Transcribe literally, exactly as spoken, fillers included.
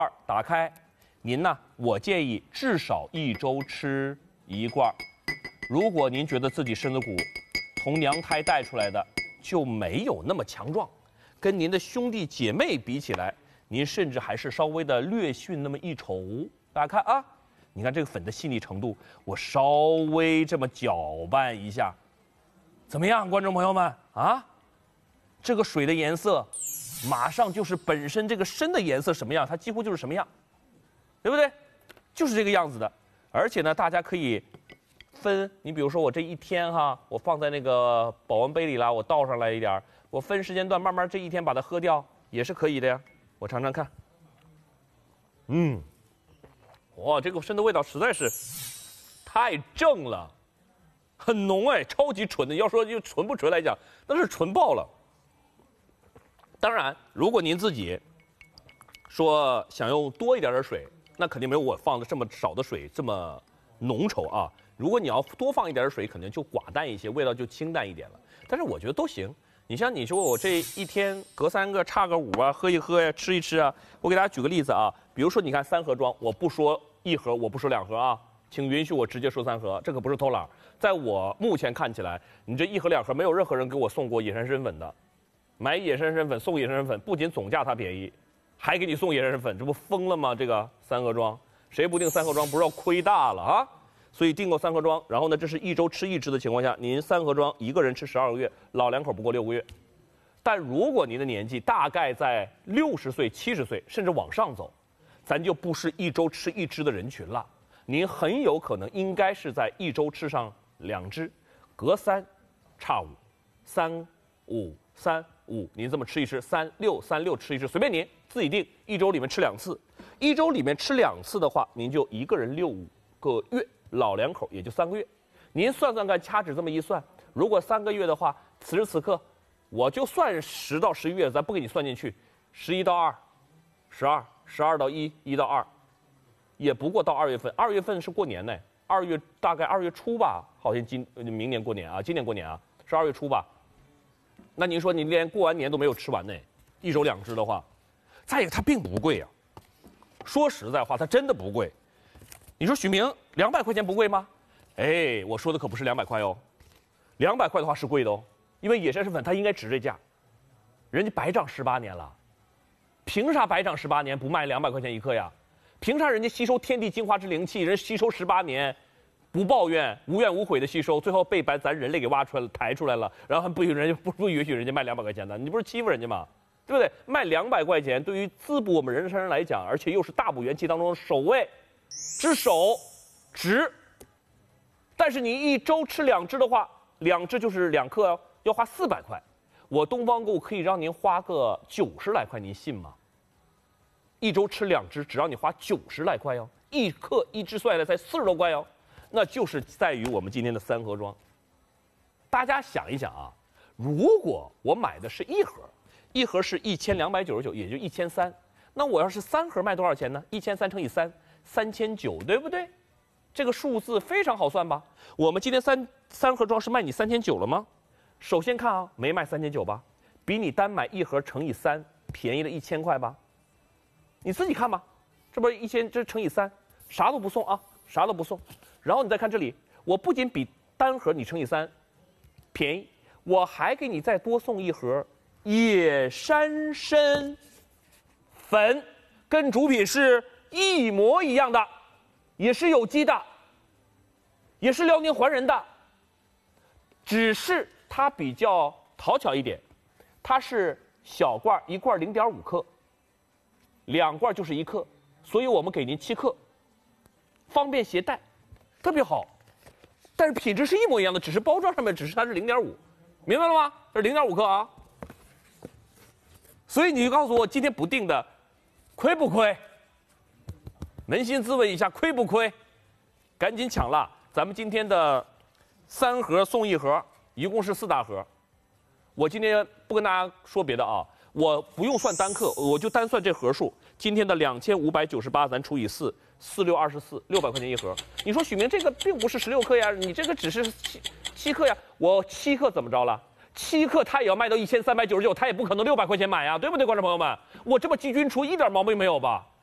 二打开，您呢，我建议至少一周吃一罐。如果您觉得自己身子骨从娘胎带出来的就没有那么强壮，跟您的兄弟姐妹比起来，您甚至还是稍微的略逊那么一筹。大家看啊，你看这个粉的细腻程度，我稍微这么搅拌一下，怎么样，观众朋友们啊？这个水的颜色，马上就是本身这个参的颜色什么样，它几乎就是什么样，对不对？就是这个样子的。而且呢，大家可以分，你比如说我这一天哈，我放在那个保温杯里啦，我倒上来一点，我分时间段慢慢这一天把它喝掉也是可以的呀。我尝尝看，嗯，哇，这个参的味道实在是太正了，很浓哎，超级纯的。要说就纯不纯来讲，那是纯爆了。当然，如果您自己说想用多一点点水，那肯定没有我放的这么少的水这么浓稠啊。如果你要多放一点水，可能就寡淡一些，味道就清淡一点了。但是我觉得都行。你像你说我这一天隔三个差个五啊，喝一喝呀，吃一吃啊。我给大家举个例子啊，比如说你看三盒装，我不说一盒，我不说两盒啊，请允许我直接说三盒，这可不是偷懒。在我目前看起来，你这一盒两盒没有任何人给我送过野山参粉的。买野山参粉送野山参粉，不仅总价它便宜，还给你送野山参粉，这不疯了吗？这个三盒装，谁不订三盒装不知道亏大了啊！所以订购三盒装，然后呢，这是一周吃一支的情况下，您三盒装一个人吃十二个月，老两口不过六个月。但如果您的年纪大概在六十岁、七十岁，甚至往上走，咱就不是一周吃一支的人群了。您很有可能应该是在一周吃上两支，隔三差五，三五三五，您这么吃一吃，三六三六吃一吃，随便您自己定。一周里面吃两次，一周里面吃两次的话，您就一个人六五个月，老两口也就三个月。您算算看，掐指这么一算，如果三个月的话，此时此刻，我就算十到十一月，咱不给你算进去，十一到二，十二，十二到一，一到二，也不过到二月份。二月份是过年呢，二月大概二月初吧，好像今明年过年啊，今年过年啊，是二月初吧。那您说您连过完年都没有吃完呢，一周两支的话，再一个它并不贵啊。说实在话，它真的不贵。你说许明两百块钱不贵吗？哎，我说的可不是两百块哦，两百块的话是贵的哦，因为野山参粉它应该值这价，人家白长十八年了，凭啥白长十八年不卖两百块钱一克呀？凭啥人家吸收天地精华之灵气，人吸收十八年？不抱怨，无怨无悔的吸收，最后被咱咱人类给挖出来了，抬出来了，然后还不允人家不不允许人家卖两百块钱的，你不是欺负人家吗？对不对？卖两百块钱，对于滋补我们人参来讲，而且又是大补元气当中的首位，之首，值。但是你一周吃两支的话，两支就是两克哦，要花四百块。我东方购可以让您花个九十来块，您信吗？一周吃两支，只让你花九十来块哟，一克一支算下来才四十多块哟。那就是在于我们今天的三盒装。大家想一想啊，如果我买的是一盒，一盒是一千两百九十九，也就一千三，那我要是三盒卖多少钱呢？一千三乘以三，三千九，对不对？这个数字非常好算吧？我们今天三三盒装是卖你三千九了吗？首先看啊，没卖三千九吧？比你单买一盒乘以三便宜了一千块吧？你自己看吧，这不是一千这乘以三，啥都不送啊，啥都不送。然后你再看这里，我不仅比单盒你乘以三便宜，我还给你再多送一盒野山参粉，跟主品是一模一样的，也是有机的，也是辽宁环仁的，只是它比较讨巧一点，它是小罐，一罐零点五克，两罐就是一克，所以我们给您七克，方便携带。特别好，但是品质是一模一样的，只是包装上面只是它是零点五，明白了吗？这是零点五克啊。所以你就告诉我，今天不定的，亏不亏？扪心自问一下，亏不亏？赶紧抢了！咱们今天的三盒送一盒，一共是四大盒。我今天不跟大家说别的啊，我不用算单克，我就单算这盒数。今天的两千五百九十八，咱除以四。四六二十四，六百块钱一盒。你说许明这个并不是十六克呀，你这个只是七七克呀。我七克怎么着了？七克它也要卖到一千三百九十九，它也不可能六百块钱买呀，对不对，观众朋友们？我这么机军出一点毛病没有吧？